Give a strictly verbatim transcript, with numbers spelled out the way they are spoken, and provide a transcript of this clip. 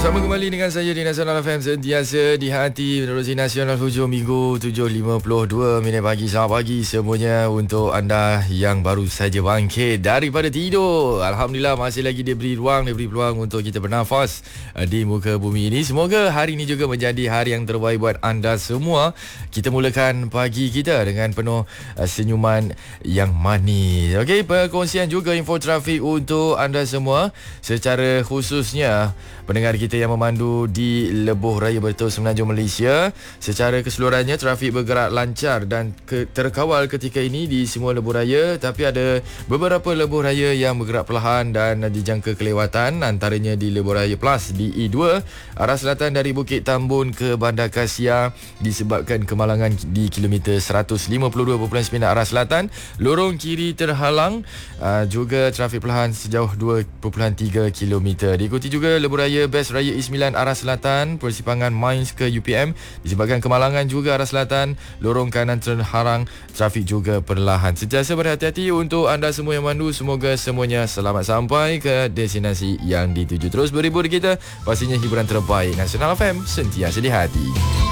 Bersama kembali dengan saya di Nasional F M, sentiasa di hati menerusi Nasional hujung minggu tujuh lima puluh dua minit pagi. Selamat pagi semuanya untuk anda yang baru saja bangkit daripada tidur. Alhamdulillah masih lagi diberi ruang, diberi peluang untuk kita bernafas di muka bumi ini. Semoga hari ini juga menjadi hari yang terbaik buat anda semua. Kita mulakan pagi kita dengan penuh senyuman yang manis. Okey, perkongsian juga info trafik untuk anda semua, secara khususnya pendengar kita yang memandu di Lebuh Raya Bertul Semenanjung Malaysia. Secara keseluruhannya trafik bergerak lancar dan ke, terkawal ketika ini di semua lebuh raya, tapi ada beberapa lebuh raya yang bergerak perlahan dan dijangka kelewatan, antaranya di Lebuh Raya Plus di E dua arah selatan dari Bukit Tambun ke Bandar Kasia disebabkan kemalangan di kilometer seratus lima puluh dua perpuluhan sembilan arah selatan. Lorong kiri terhalang, uh, juga trafik perlahan sejauh dua perpuluhan tiga kilometer. Diikuti juga lebuh raya Best Raya E sembilan arah selatan, persimpangan Mines ke U P M disebabkan kemalangan juga arah selatan. Lorong kanan terharang, trafik juga perlahan. Sentiasa berhati-hati untuk anda semua yang mandu. Semoga semuanya selamat sampai ke destinasi yang dituju. Terus berhibur kita, pastinya hiburan terbaik. Nasional F M, sentiasa di hati.